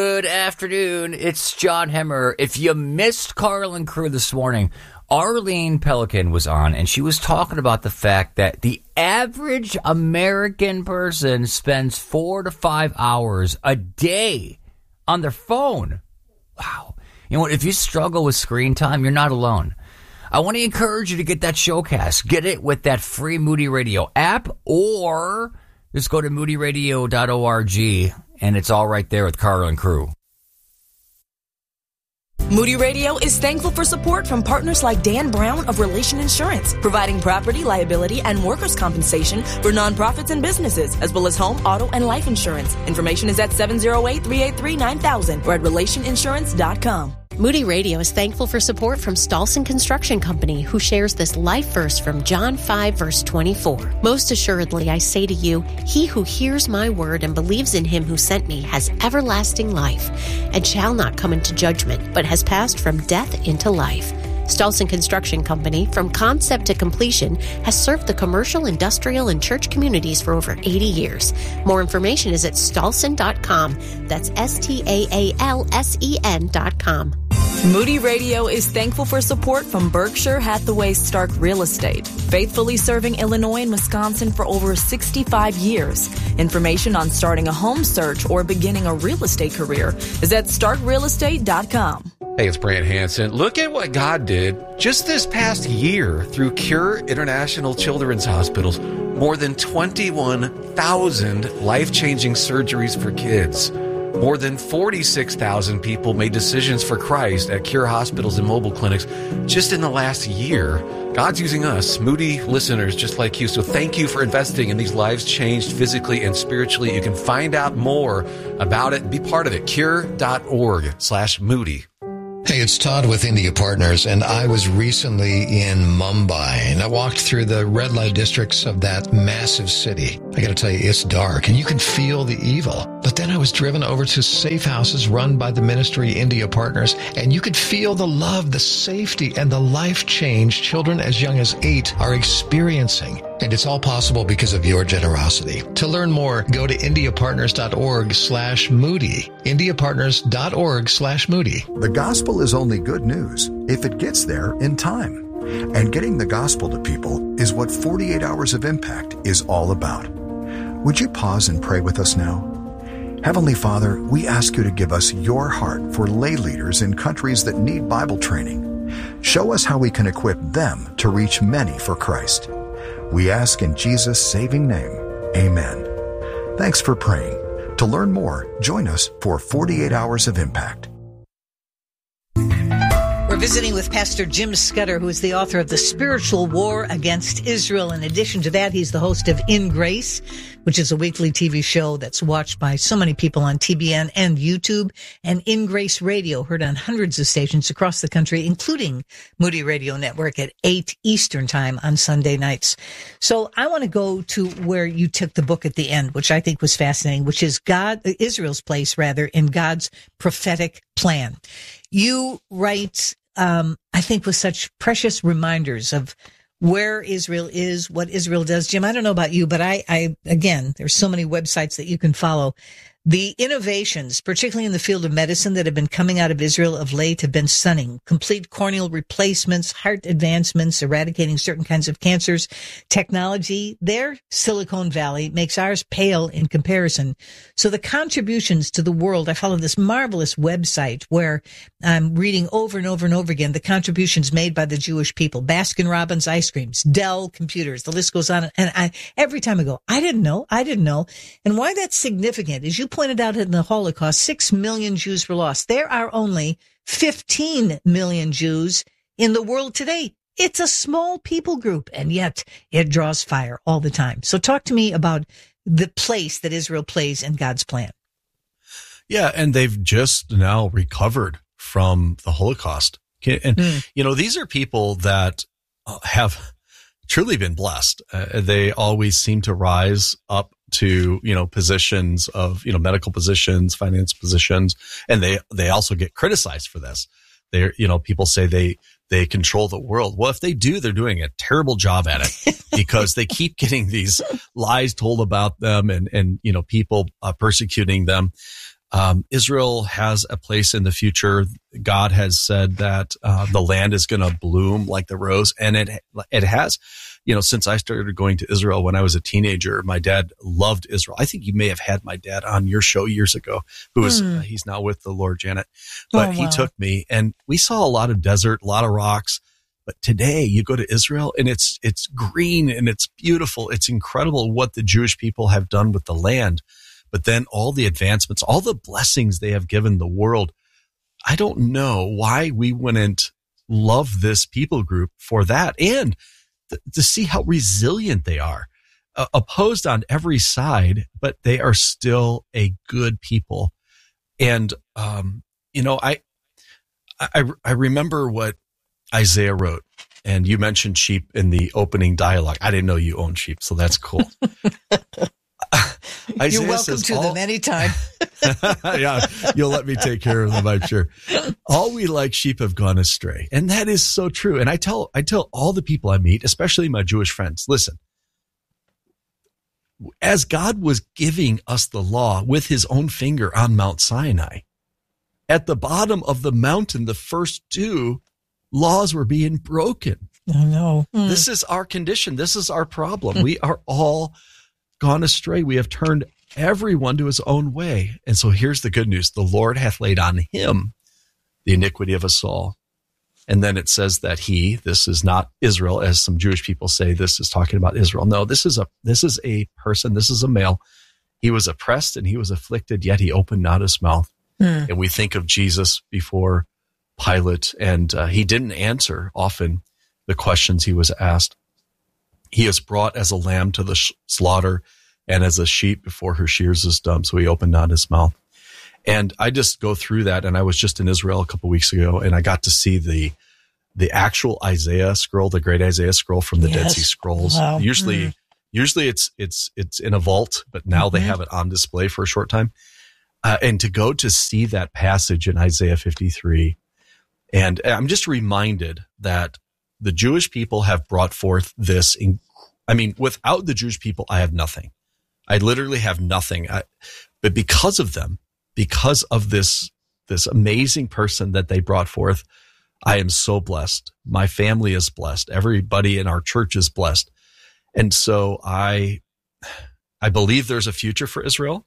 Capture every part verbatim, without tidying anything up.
Good afternoon. It's John Hemmer. If you missed Carl and Crew this morning, Arlene Pelican was on, and she was talking about the fact that the average American person spends four to five hours a day on their phone. Wow. You know what? If you struggle with screen time, you're not alone. I want to encourage you to get that showcast. Get it with that free Moody Radio app, or just go to moody radio dot org, and it's all right there with Carl and Crew. Moody Radio is thankful for support from partners like Dan Brown of Relation Insurance, providing property, liability, and workers' compensation for nonprofits and businesses, as well as home, auto, and life insurance. Information is at seven oh eight, three eight three, nine thousand or at relation insurance dot com. Moody Radio is thankful for support from Stolson Construction Company, who shares this life verse from John five, verse twenty-four. Most assuredly, I say to you, he who hears my word and believes in him who sent me has everlasting life, and shall not come into judgment, but has passed from death into life. Stolson Construction Company, from concept to completion, has served the commercial, industrial, and church communities for over eighty years. More information is at stolson dot com. That's S T A A L S E N dot com. Moody Radio is thankful for support from Berkshire Hathaway Stark Real Estate, faithfully serving Illinois and Wisconsin for over sixty-five years. Information on starting a home search or beginning a real estate career is at stark real estate dot com. Hey, it's Brant Hansen. Look at what God did just this past year through Cure International Children's Hospitals. More than twenty-one thousand life-changing surgeries for kids. More than forty-six thousand people made decisions for Christ at Cure Hospitals and mobile clinics just in the last year. God's using us, Moody listeners just like you. So thank you for investing in these lives changed physically and spiritually. You can find out more about it and be part of it. cure dot org slash Moody. Hey, it's Todd with India Partners, and I was recently in Mumbai, and I walked through the red light districts of that massive city. I gotta tell you, it's dark, and you can feel the evil. But then I was driven over to safe houses run by the ministry India Partners, and you could feel the love, the safety, and the life change children as young as eight are experiencing. And it's all possible because of your generosity. To learn more, go to india partners dot org slash moody. india partners dot org slash moody. The gospel is only good news if it gets there in time. And getting the gospel to people is what forty-eight Hours of Impact is all about. Would you pause and pray with us now? Heavenly Father, we ask you to give us your heart for lay leaders in countries that need Bible training. Show us how we can equip them to reach many for Christ. We ask in Jesus' saving name, amen. Thanks for praying. To learn more, join us for forty-eight Hours of Impact. We're visiting with Pastor Jim Scudder, who is the author of The Spiritual War Against Israel. In addition to that, he's the host of In Grace, which is a weekly T V show that's watched by so many people on T B N and YouTube, and In Grace Radio, heard on hundreds of stations across the country, including Moody Radio Network at eight Eastern Time on Sunday nights. So I want to go to where you took the book at the end, which I think was fascinating, which is God, Israel's place, rather, in God's prophetic plan. You write, um, I think, with such precious reminders of where Israel is, what Israel does. Jim, I don't know about you, but I, I, again, there's so many websites that you can follow. The innovations, particularly in the field of medicine, that have been coming out of Israel of late have been stunning. Complete corneal replacements, heart advancements, eradicating certain kinds of cancers. Technology, their Silicon Valley makes ours pale in comparison. So the contributions to the world, I follow this marvelous website where I'm reading over and over and over again the contributions made by the Jewish people. Baskin-Robbins ice creams, Dell computers, the list goes on. And I, every time I go, I didn't know, I didn't know. And why that's significant is you pointed out in the Holocaust, six million Jews were lost. There are only fifteen million Jews in the world today. It's a small people group, and yet it draws fire all the time. So talk to me about the place that Israel plays in God's plan. Yeah, and they've just now recovered from the Holocaust. And, mm. you know, these are people that have truly been blessed. Uh, they always seem to rise up to, you know, positions of, you know, medical positions, finance positions, and they, they also get criticized for this. They're, you know, people say they, they control the world. Well, if they do, they're doing a terrible job at it because they keep getting these lies told about them and, and, you know, people uh, persecuting them. Um, Israel has a place in the future. God has said that uh, the land is going to bloom like the rose, and it it has. You know, since I started going to Israel when I was a teenager, my dad loved Israel. I think you may have had my dad on your show years ago, who is, mm. uh, he's now with the Lord, Janet, but oh, wow. he took me and we saw a lot of desert, a lot of rocks. But today you go to Israel and it's, it's green and it's beautiful. It's incredible what the Jewish people have done with the land, but then all the advancements, all the blessings they have given the world. I don't know why we wouldn't love this people group for that. And to see how resilient they are, uh, opposed on every side, but they are still a good people. And, um, you know, I, I, I remember what Isaiah wrote, and you mentioned sheep in the opening dialogue. I didn't know you owned sheep, so that's cool. You're welcome says, to all, them anytime. Yeah, you'll let me take care of them, I'm sure. All we like sheep have gone astray. And that is so true. And I tell, I tell all the people I meet, especially my Jewish friends, listen, as God was giving us the law with his own finger on Mount Sinai, at the bottom of the mountain, the first two laws were being broken. I know. Mm. This is our condition. This is our problem. We are all gone astray. We have turned everyone to his own way. And so here's the good news. The Lord hath laid on him the iniquity of us all. And then it says that he, this is not Israel, as some Jewish people say, this is talking about Israel. No, this is a, this is a person. This is a male. He was oppressed and he was afflicted, yet he opened not his mouth. Mm. And we think of Jesus before Pilate, and uh, he didn't answer often the questions he was asked. He is brought as a lamb to the sh- slaughter, and as a sheep before her shears is dumb, so he opened not his mouth. And I just go through that, and I was just in Israel a couple of weeks ago, and I got to see the the actual Isaiah scroll, the great Isaiah scroll from the yes. Dead Sea Scrolls. Wow. Usually, mm. usually it's it's it's in a vault, but now mm-hmm. they have it on display for a short time. Uh, and to go to see that passage in Isaiah fifty-three, and I'm just reminded that the Jewish people have brought forth this. In, I mean, without the Jewish people, I have nothing. I literally have nothing. I, but because of them, because of this, this amazing person that they brought forth, I am so blessed. My family is blessed. Everybody in our church is blessed. And so I, I believe there's a future for Israel,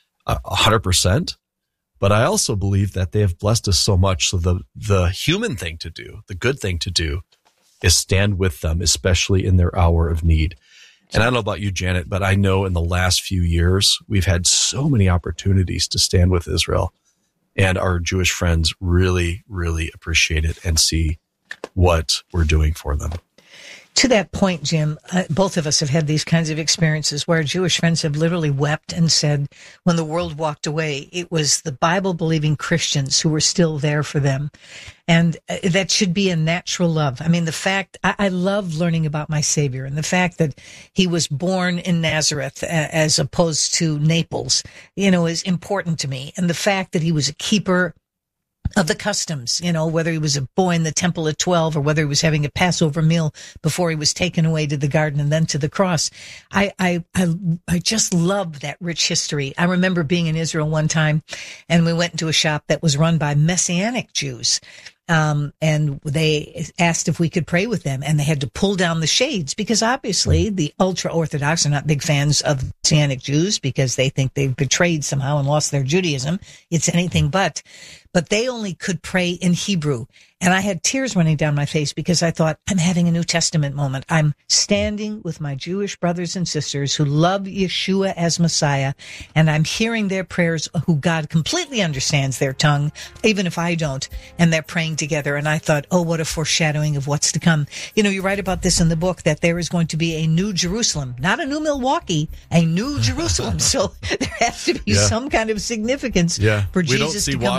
a hundred percent. But I also believe that they have blessed us so much. So the, the human thing to do, the good thing to do, is stand with them, especially in their hour of need. And I don't know about you, Janet, but I know in the last few years, we've had so many opportunities to stand with Israel. And our Jewish friends really, really appreciate it and see what we're doing for them. To that point, Jim, uh, both of us have had these kinds of experiences where Jewish friends have literally wept and said, when the world walked away, it was the Bible-believing Christians who were still there for them. And uh, that should be a natural love. I mean, the fact, I, I love learning about my Savior, and the fact that he was born in Nazareth uh, as opposed to Naples, you know, is important to me. And the fact that he was a keeper of the customs, you know, whether he was a boy in the temple at twelve or whether he was having a Passover meal before he was taken away to the garden and then to the cross. I, I, I, I just love that rich history. I remember being in Israel one time, and we went into a shop that was run by Messianic Jews. Um, and they asked if we could pray with them, and they had to pull down the shades because obviously the ultra-Orthodox are not big fans of Messianic Jews because they think they've betrayed somehow and lost their Judaism. It's anything but. But they only could pray in Hebrew. And I had tears running down my face because I thought, I'm having a New Testament moment. I'm standing with my Jewish brothers and sisters who love Yeshua as Messiah, and I'm hearing their prayers, who God completely understands their tongue, even if I don't, and they're praying together. And I thought, oh, what a foreshadowing of what's to come. You know, you write about this in the book, that there is going to be a new Jerusalem, not a new Milwaukee, a new Jerusalem. So there has to be yeah. some kind of significance yeah. for we Jesus to come Washington back.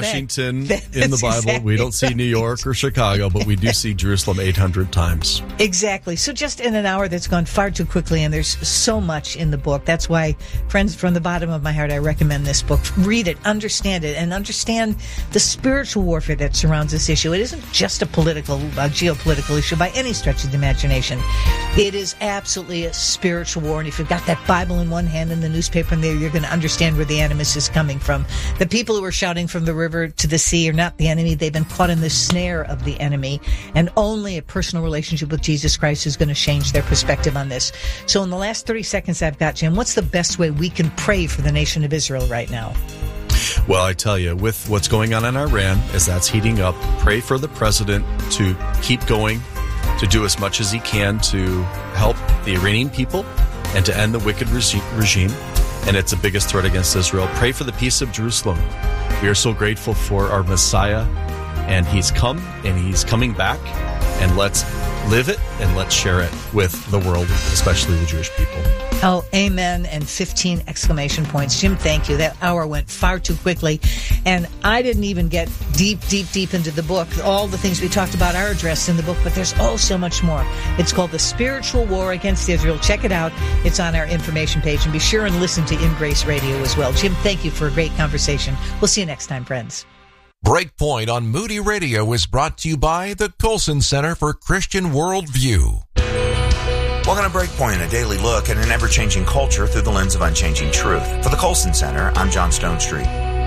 in That- in the that's Bible. exactly We don't see New York or Chicago, but we do see Jerusalem eight hundred times. Exactly. So just in an hour that's gone far too quickly, and there's so much in the book. That's why, friends, from the bottom of my heart, I recommend this book. Read it, understand it, and understand the spiritual warfare that surrounds this issue. It isn't just a political, uh, geopolitical issue by any stretch of the imagination. It is absolutely a spiritual war, and if you've got that Bible in one hand and the newspaper in there, you're going to understand where the animus is coming from. The people who are shouting from the river to the sea are not the enemy. They've been caught in the snare of the enemy, and only a personal relationship with Jesus Christ is going to change their perspective on this. So in the last thirty seconds I've got, Jim, what's the best way we can pray for the nation of Israel right now? Well, I tell you, with what's going on in Iran, as that's heating up, pray for the president to keep going, to do as much as he can to help the Iranian people and to end the wicked regi- regime. And it's the biggest threat against Israel. Pray for the peace of Jerusalem. We are so grateful for our Messiah, and he's come and he's coming back. And let's live it and let's share it with the world, especially the Jewish people. Oh, amen, and fifteen exclamation points. Jim, thank you. That hour went far too quickly, and I didn't even get deep, deep, deep into the book. All the things we talked about are addressed in the book, but there's oh so much more. It's called The Spiritual War Against Israel. Check it out. It's on our information page, and be sure and listen to In Grace Radio as well. Jim, thank you for a great conversation. We'll see you next time, friends. Breakpoint on Moody Radio is brought to you by the Colson Center for Christian Worldview. Welcome to Breakpoint, a daily look at an ever-changing culture through the lens of unchanging truth. For the Colson Center, I'm John Stone Street.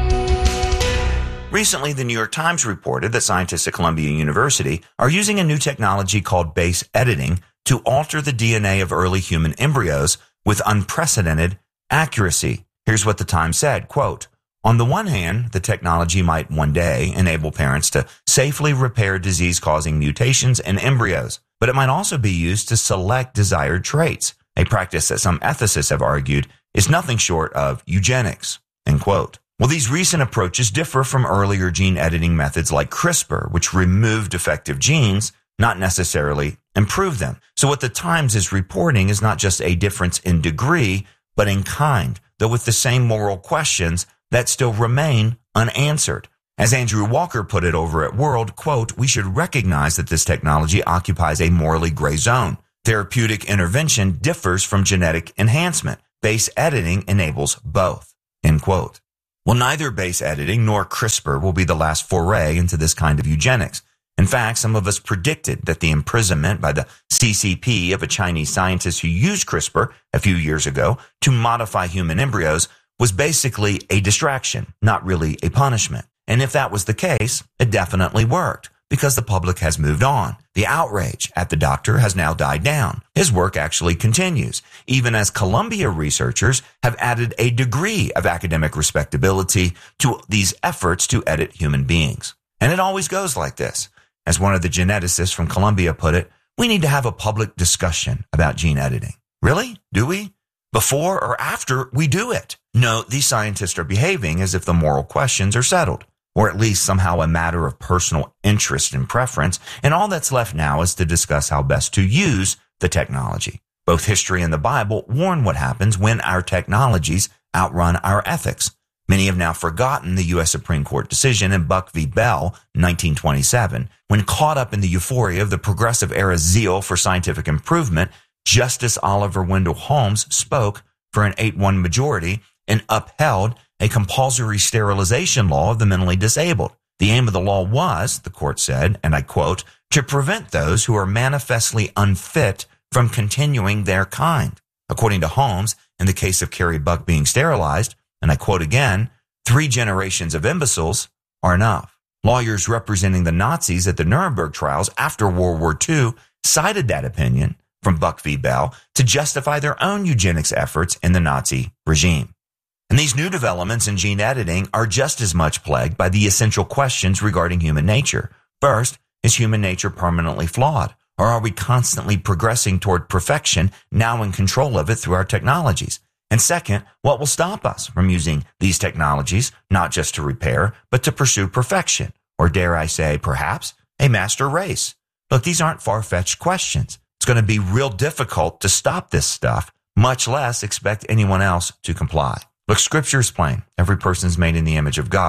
Recently, the New York Times reported that scientists at Columbia University are using a new technology called base editing to alter the D N A of early human embryos with unprecedented accuracy. Here's what the Times said, quote, "On the one hand, the technology might one day enable parents to safely repair disease-causing mutations in embryos, but it might also be used to select desired traits, a practice that some ethicists have argued is nothing short of eugenics." End quote. Well, these recent approaches differ from earlier gene editing methods like CRISPR, which removed defective genes, not necessarily improve them. So what the Times is reporting is not just a difference in degree, but in kind, though with the same moral questions that still remain unanswered. As Andrew Walker put it over at World, quote, "We should recognize that this technology occupies a morally gray zone. Therapeutic intervention differs from genetic enhancement. Base editing enables both." End quote. Well, neither base editing nor CRISPR will be the last foray into this kind of eugenics. In fact, some of us predicted that the imprisonment by the C C P of a Chinese scientist who used CRISPR a few years ago to modify human embryos was basically a distraction, not really a punishment. And if that was the case, it definitely worked because the public has moved on. The outrage at the doctor has now died down. His work actually continues, even as Columbia researchers have added a degree of academic respectability to these efforts to edit human beings. And it always goes like this. As one of the geneticists from Columbia put it, we need to have a public discussion about gene editing. Really? Do we? Before or after we do it? No, these scientists are behaving as if the moral questions are settled, or at least somehow a matter of personal interest and preference, and all that's left now is to discuss how best to use the technology. Both history and the Bible warn what happens when our technologies outrun our ethics. Many have now forgotten the U S Supreme Court decision in Buck v. Bell, nineteen twenty-seven. When caught up in the euphoria of the progressive era's zeal for scientific improvement, Justice Oliver Wendell Holmes spoke for an eight one majority and upheld a compulsory sterilization law of the mentally disabled. The aim of the law was, the court said, and I quote, "to prevent those who are manifestly unfit from continuing their kind." According to Holmes, in the case of Carrie Buck being sterilized, and I quote again, "three generations of imbeciles are enough." Lawyers representing the Nazis at the Nuremberg trials after World War Two cited that opinion from Buck v. Bell to justify their own eugenics efforts in the Nazi regime. And these new developments in gene editing are just as much plagued by the essential questions regarding human nature. First, is human nature permanently flawed? Or are we constantly progressing toward perfection, now in control of it through our technologies? And second, what will stop us from using these technologies, not just to repair, but to pursue perfection? Or dare I say, perhaps, a master race? Look, these aren't far-fetched questions. It's going to be real difficult to stop this stuff, much less expect anyone else to comply. Look, Scripture is plain. Every person is made in the image of God,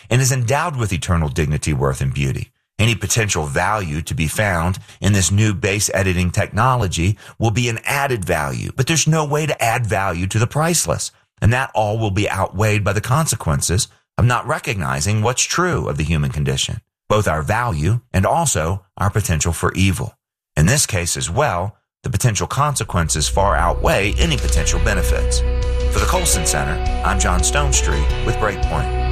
and is endowed with eternal dignity, worth, and beauty. Any potential value to be found in this new base editing technology will be an added value, but there's no way to add value to the priceless. And that all will be outweighed by the consequences of not recognizing what's true of the human condition, both our value and also our potential for evil. In this case as well, the potential consequences far outweigh any potential benefits. For the Colson Center, I'm John Stonestreet with Breakpoint.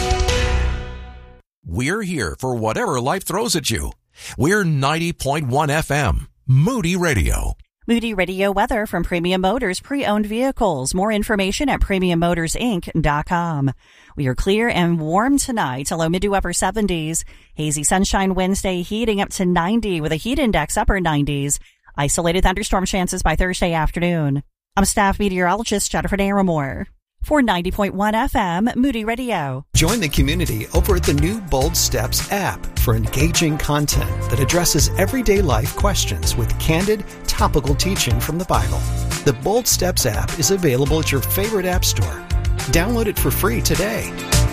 We're here for whatever life throws at you. We're ninety point one F M, Moody Radio. Moody Radio weather from Premium Motors pre-owned vehicles. More information at premium motors inc dot com. We are clear and warm tonight, low mid to upper seventies. Hazy sunshine Wednesday, heating up to ninety with a heat index upper nineties. Isolated thunderstorm chances by Thursday afternoon. I'm staff meteorologist Jennifer Naramore for ninety point one F M, Moody Radio. Join the community over at the new Bold Steps app for engaging content that addresses everyday life questions with candid, topical teaching from the Bible. The Bold Steps app is available at your favorite app store. Download it for free today.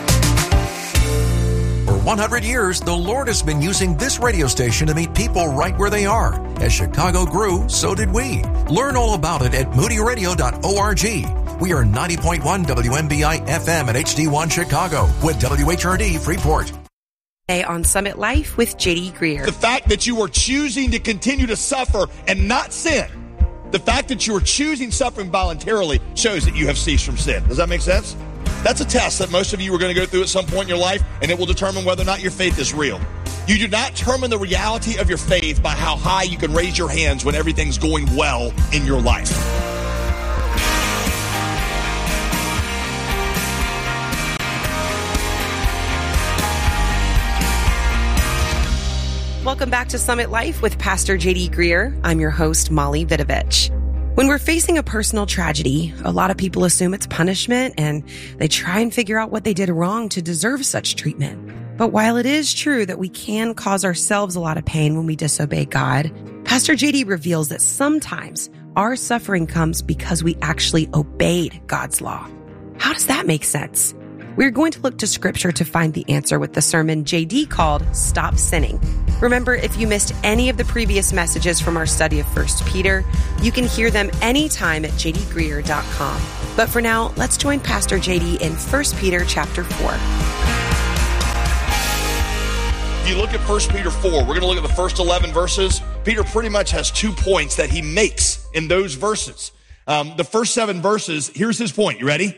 For one hundred years, the Lord has been using this radio station to meet people right where they are. As Chicago grew, so did we. Learn all about it at moody radio dot org. We are ninety point one W M B I F M at H D one Chicago with W H R D Freeport. Today on Summit Life with J D Greer. The fact that you are choosing to continue to suffer and not sin, the fact that you are choosing suffering voluntarily shows that you have ceased from sin. Does that make sense? That's a test that most of you are going to go through at some point in your life, and it will determine whether or not your faith is real. You do not determine the reality of your faith by how high you can raise your hands when everything's going well in your life. Welcome back to Summit Life with Pastor J D Greer. I'm your host, Molly Vidovich. When we're facing a personal tragedy, a lot of people assume it's punishment and they try and figure out what they did wrong to deserve such treatment. But while it is true that we can cause ourselves a lot of pain when we disobey God, Pastor J D reveals that sometimes our suffering comes because we actually obeyed God's law. How does that make sense? We're going to look to scripture to find the answer with the sermon J D called Stop Sinning. Remember, if you missed any of the previous messages from our study of First Peter, you can hear them anytime at j d greer dot com. But for now, let's join Pastor J D in First Peter chapter four. If you look at First Peter four, we're going to look at the first eleven verses. Peter pretty much has two points that he makes in those verses. Um, the first seven verses, here's his point. You ready?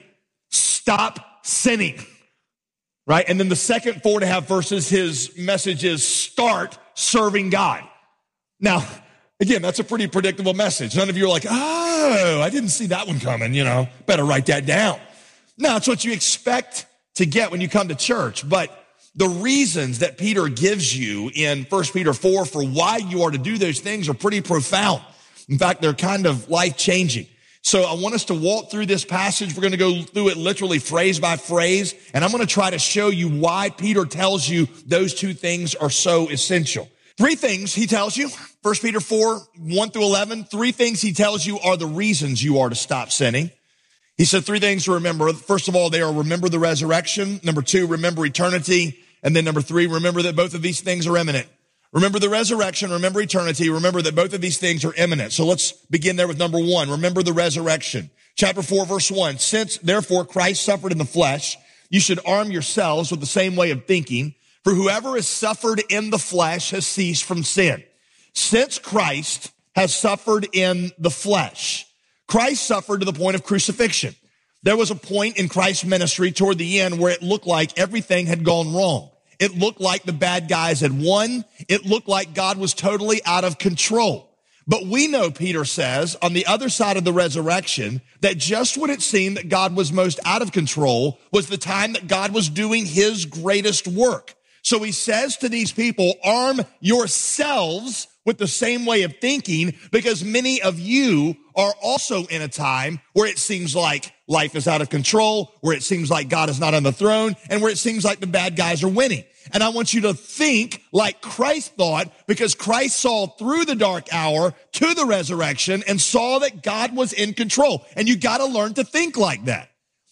Stop sinning, right? And then the second four and a half verses, his message is start serving God. Now, again, that's a pretty predictable message. None of you are like, oh, I didn't see that one coming, you know, better write that down. No, it's what you expect to get when you come to church. But the reasons that Peter gives you in First Peter four for why you are to do those things are pretty profound. In fact, they're kind of life-changing. So I want us to walk through this passage. We're going to go through it literally phrase by phrase, and I'm going to try to show you why Peter tells you those two things are so essential. Three things he tells you, First Peter four, one through eleven, three things he tells you are the reasons you are to stop sinning. He said three things to remember. First of all, they are remember the resurrection. Number two, remember eternity. And then number three, remember that both of these things are imminent. Remember the resurrection, remember eternity, remember that both of these things are imminent. So let's begin there with number one. Remember the resurrection. Chapter four, verse one. Since therefore Christ suffered in the flesh, you should arm yourselves with the same way of thinking. For whoever has suffered in the flesh has ceased from sin. Since Christ has suffered in the flesh, Christ suffered to the point of crucifixion. There was a point in Christ's ministry toward the end where it looked like everything had gone wrong. It looked like the bad guys had won. It looked like God was totally out of control. But we know, Peter says, on the other side of the resurrection, that just when it seemed that God was most out of control was the time that God was doing his greatest work. So he says to these people, arm yourselves with the same way of thinking, because many of you are also in a time where it seems like life is out of control, where it seems like God is not on the throne, and where it seems like the bad guys are winning. And I want you to think like Christ thought, because Christ saw through the dark hour to the resurrection and saw that God was in control. And you got to learn to think like that.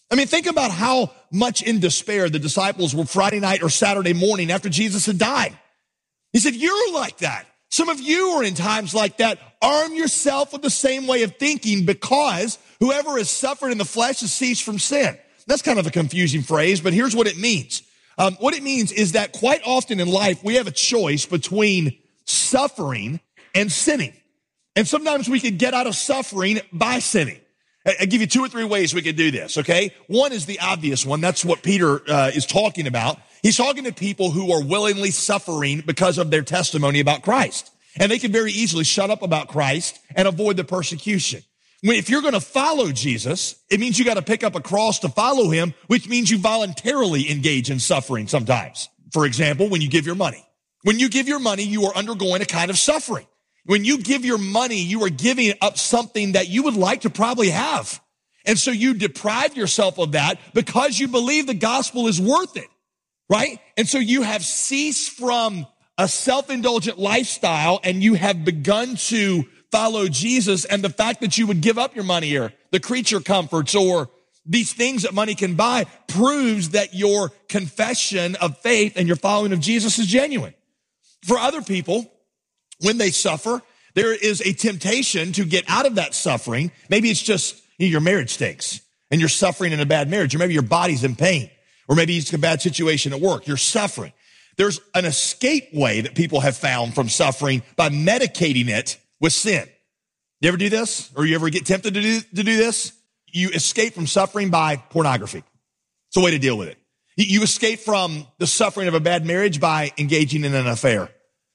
I mean, think about how much in despair the disciples were Friday night or Saturday morning after Jesus had died. He said, you're like that. Some of you are in times like that. Arm yourself with the same way of thinking, because whoever has suffered in the flesh has ceased from sin. That's kind of a confusing phrase, but here's what it means. Um, what it means is that quite often in life, we have a choice between suffering and sinning. And sometimes we can get out of suffering by sinning. I'll give you two or three ways we could do this, okay? One is the obvious one. That's what Peter uh, is talking about. He's talking to people who are willingly suffering because of their testimony about Christ. And they can very easily shut up about Christ and avoid the persecution. When, if you're going to follow Jesus, it means you got to pick up a cross to follow him, which means you voluntarily engage in suffering sometimes. For example, when you give your money. When you give your money, you are undergoing a kind of suffering. When you give your money, you are giving up something that you would like to probably have. And so you deprive yourself of that because you believe the gospel is worth it, right? And so you have ceased from a self-indulgent lifestyle and you have begun to follow Jesus. And the fact that you would give up your money or the creature comforts or these things that money can buy proves that your confession of faith and your following of Jesus is genuine. For other people, when they suffer, there is a temptation to get out of that suffering. Maybe it's just you know, your marriage stinks and you're suffering in a bad marriage, or maybe your body's in pain, or maybe it's a bad situation at work. You're suffering. There's an escape way that people have found from suffering by medicating it with sin. You ever do this? Or you ever get tempted to do, to do this? You escape from suffering by pornography. It's a way to deal with it. You escape from the suffering of a bad marriage by engaging in an affair.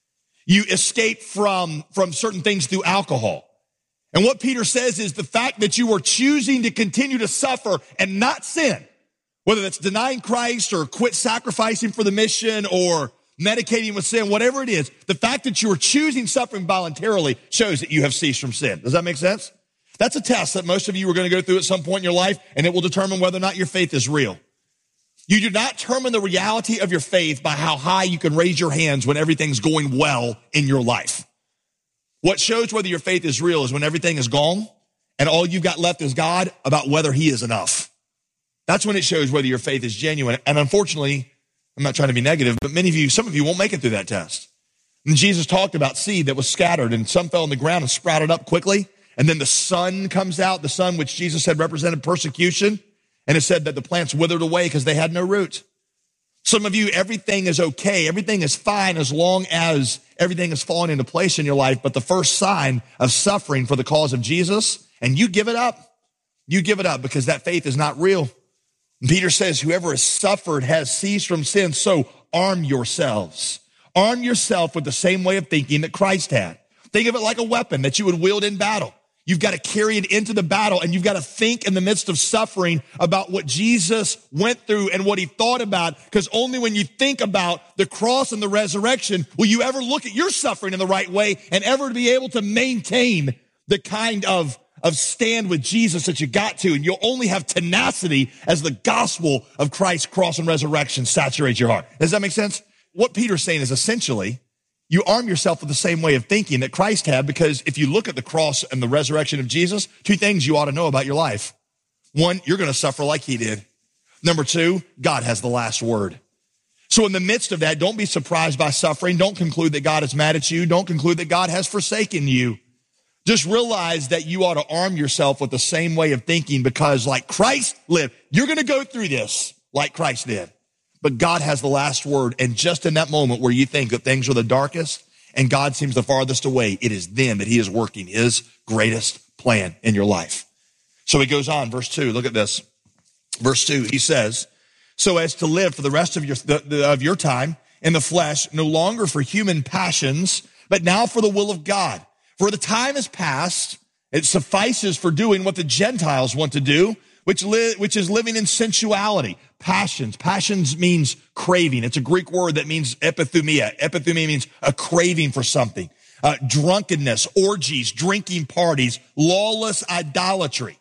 You escape from, from certain things through alcohol. And what Peter says is the fact that you are choosing to continue to suffer and not sin, whether that's denying Christ or quit sacrificing for the mission or medicating with sin, whatever it is, the fact that you are choosing suffering voluntarily shows that you have ceased from sin. Does that make sense? That's a test that most of you are going to go through at some point in your life, and it will determine whether or not your faith is real. You do not determine the reality of your faith by how high you can raise your hands when everything's going well in your life. What shows whether your faith is real is when everything is gone and all you've got left is God about whether he is enough. That's when it shows whether your faith is genuine. And unfortunately, I'm not trying to be negative, but many of you, some of you won't make it through that test. And Jesus talked about seed that was scattered and some fell on the ground and sprouted up quickly. And then the sun comes out, the sun which Jesus said represented persecution. And it said that the plants withered away because they had no root. Some of you, everything is okay. Everything is fine as long as everything has fallen into place in your life. But the first sign of suffering for the cause of Jesus, and you give it up. You give it up because that faith is not real. And Peter says, whoever has suffered has ceased from sin. So arm yourselves. Arm yourself with the same way of thinking that Christ had. Think of it like a weapon that you would wield in battle. You've got to carry it into the battle, and you've got to think in the midst of suffering about what Jesus went through and what he thought about, because only when you think about the cross and the resurrection will you ever look at your suffering in the right way and ever be able to maintain the kind of, of stand with Jesus that you got to. And you'll only have tenacity as the gospel of Christ's cross and resurrection saturates your heart. Does that make sense? What Peter's saying is essentially, you arm yourself with the same way of thinking that Christ had, because if you look at the cross and the resurrection of Jesus, two things you ought to know about your life. One, you're going to suffer like he did. Number two, God has the last word. So in the midst of that, don't be surprised by suffering. Don't conclude that God is mad at you. Don't conclude that God has forsaken you. Just realize that you ought to arm yourself with the same way of thinking, because like Christ lived, you're going to go through this like Christ did. But God has the last word. And just in that moment where you think that things are the darkest and God seems the farthest away, it is then that he is working his greatest plan in your life. So he goes on, verse two, look at this. Verse two, he says, so as to live for the rest of your, the, the, of your time in the flesh, no longer for human passions, but now for the will of God. For the time is past, it suffices for doing what the Gentiles want to do, which li- which is living in sensuality. Passions. Passions means craving. It's a Greek word that means epithumia. Epithumia means a craving for something. Uh, drunkenness, orgies, drinking parties, lawless idolatry.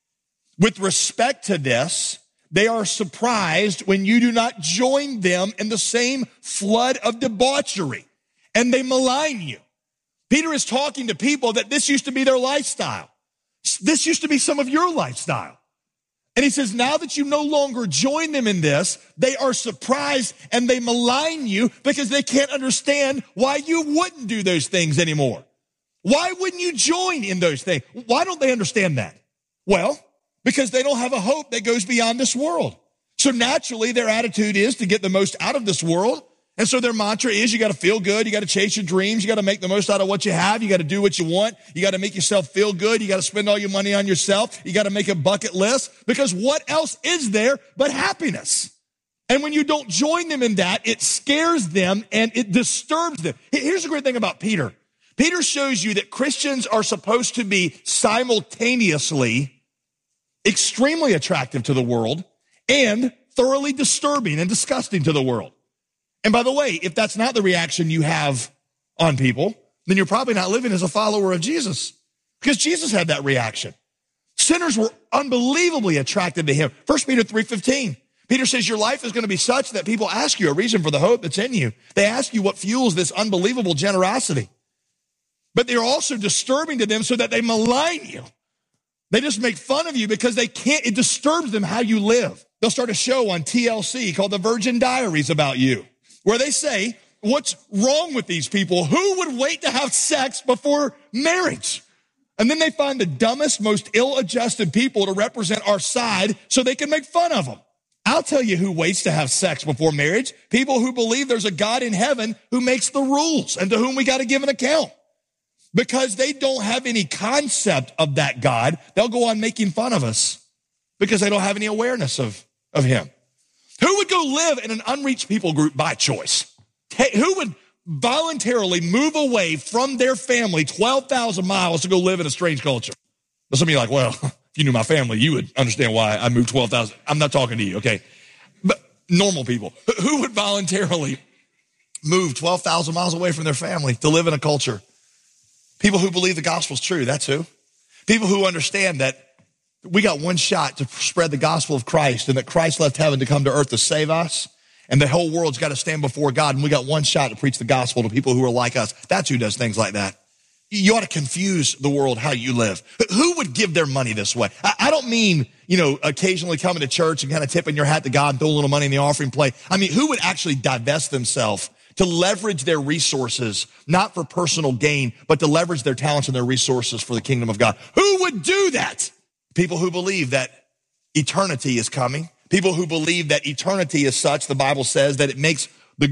With respect to this, they are surprised when you do not join them in the same flood of debauchery, and they malign you. Peter is talking to people that this used to be their lifestyle. This used to be some of your lifestyle. And he says, now that you no longer join them in this, they are surprised and they malign you because they can't understand why you wouldn't do those things anymore. Why wouldn't you join in those things? Why don't they understand that? Well, because they don't have a hope that goes beyond this world. So naturally, their attitude is to get the most out of this world. And so their mantra is you got to feel good. You got to chase your dreams. You got to make the most out of what you have. You got to do what you want. You got to make yourself feel good. You got to spend all your money on yourself. You got to make a bucket list because what else is there but happiness? And when you don't join them in that, it scares them and it disturbs them. Here's the great thing about Peter. Peter shows you that Christians are supposed to be simultaneously extremely attractive to the world and thoroughly disturbing and disgusting to the world. And by the way, if that's not the reaction you have on people, then you're probably not living as a follower of Jesus because Jesus had that reaction. Sinners were unbelievably attracted to him. First Peter three fifteen, Peter says your life is going to be such that people ask you a reason for the hope that's in you. They ask you what fuels this unbelievable generosity. But they're also disturbing to them so that they malign you. They just make fun of you because they can't, it disturbs them how you live. They'll start a show on T L C called The Virgin Diaries about you, where they say, what's wrong with these people? Who would wait to have sex before marriage? And then they find the dumbest, most ill-adjusted people to represent our side so they can make fun of them. I'll tell you who waits to have sex before marriage. People who believe there's a God in heaven who makes the rules and to whom we got to give an account. Because they don't have any concept of that God, they'll go on making fun of us because they don't have any awareness of, of him. Who would go live in an unreached people group by choice? Who would voluntarily move away from their family twelve thousand miles to go live in a strange culture? But some of you are like, well, if you knew my family, you would understand why I moved twelve thousand. I'm not talking to you, okay? But normal people. Who would voluntarily move twelve thousand miles away from their family to live in a culture? People who believe the gospel's true, that's who. People who understand that we got one shot to spread the gospel of Christ and that Christ left heaven to come to earth to save us. And the whole world's got to stand before God. And we got one shot to preach the gospel to people who are like us. That's who does things like that. You ought to confuse the world how you live. Who would give their money this way? I don't mean, you know, occasionally coming to church and kind of tipping your hat to God and throw a little money in the offering plate. I mean, who would actually divest themselves to leverage their resources, not for personal gain, but to leverage their talents and their resources for the kingdom of God? Who would do that? People who believe that eternity is coming. People who believe that eternity is such, the Bible says, that it makes